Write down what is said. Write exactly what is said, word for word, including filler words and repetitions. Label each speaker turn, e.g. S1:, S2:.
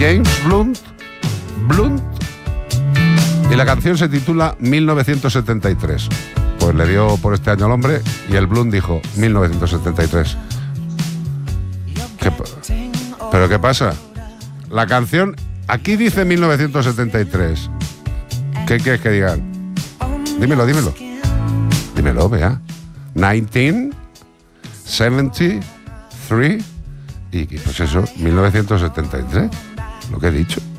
S1: James Blunt, Blunt, y la canción se titula mil novecientos setenta y tres. Pues le dio por este año al hombre y el Blunt dijo mil novecientos setenta y tres. ¿Qué, ¿Pero qué pasa? La canción aquí dice mil novecientos setenta y tres. ¿Qué quieres que digan? Dímelo, dímelo. Dímelo, vea. mil novecientos setenta y tres. Y pues eso, mil novecientos setenta y tres. Lo que he dicho.